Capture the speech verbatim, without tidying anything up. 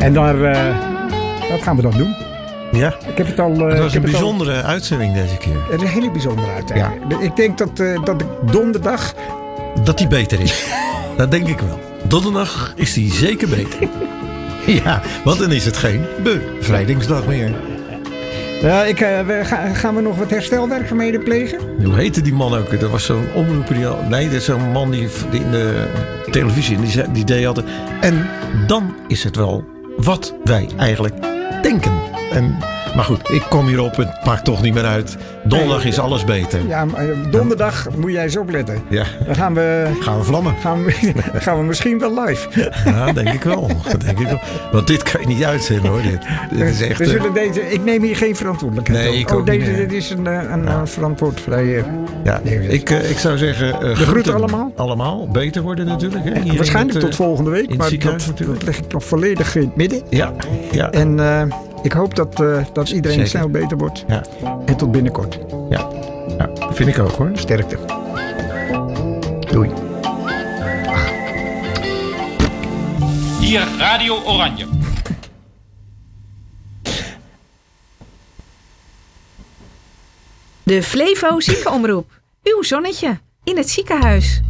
En daar, uh, dat gaan we dan doen. Ja, ik heb het al. Uh, het was een bijzondere al, uitzending deze keer. Het is een hele bijzondere uitzending. Ja. Ik denk dat, uh, dat ik donderdag. Dat die beter is. Dat denk ik wel. Donderdag is die zeker beter. Ja, want dan is het geen bevrijdingsdag meer. Ja, ik, uh, we, ga, gaan we nog wat herstelwerkzaamheden plegen? Hoe heette die man ook? Dat was zo'n omroeper die al, nee, dat is zo'n man die, die in de televisie die, zei, die deed altijd. En dan is het wel wat wij eigenlijk denken. En, maar goed, ik kom hierop, het maakt toch niet meer uit. Donderdag nee, is alles beter. Ja, maar donderdag dan, moet jij eens opletten. Ja. Dan gaan we... Gaan we vlammen. Gaan we, gaan we misschien wel live. Ja, denk ik wel. denk ik wel. Want dit kan je niet uitzenden hoor. Dit, dit is echt, we zullen deze, ik neem hier geen verantwoordelijkheid nee, op. Ik ook oh, deze, niet, dit is een, een ja. verantwoordvrije... Ja, ik, uh, ik zou zeggen... Uh, de groeten allemaal. Allemaal. Beter worden natuurlijk. Hè? Ja, waarschijnlijk het, tot volgende week. Maar dat, dat leg ik nog volledig in het midden. Ja. ja. En... Uh, Ik hoop dat, uh, dat iedereen Zeker. snel beter wordt. Ja. En tot binnenkort. Ja. ja, vind ik ook hoor. Sterkte. Doei. Ach. Hier Radio Oranje. De Flevo Ziekenomroep. Uw zonnetje in het ziekenhuis.